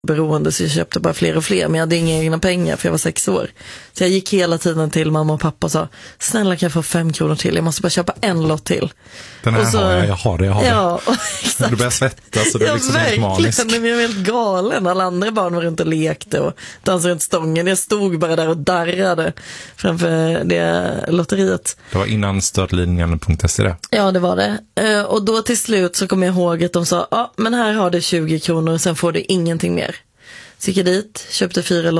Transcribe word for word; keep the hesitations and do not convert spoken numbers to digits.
beroende, så jag köpte bara fler och fler, men jag hade inga egna pengar för jag var sex år. Så jag gick hela tiden till mamma och pappa och sa, snälla kan jag få fem kronor till, jag måste bara köpa en lott till. Den här och så, har jag, jag har det, jag har ja, det. Exakt. Du börjar svettas och du är ja, liksom helt manisk. Men jag var helt galen. Alla andra barn var runt och lekte och dansade runt stången. Jag stod bara där och darrade framför det lotteriet. Det var innan stödlinjen punkt se det. Ja, det var det. Och då till slut så kom jag ihåg att de sa, ja, men här har du tjugo kronor och sen får du ingenting mer. Så gick jag dit, köpte fyra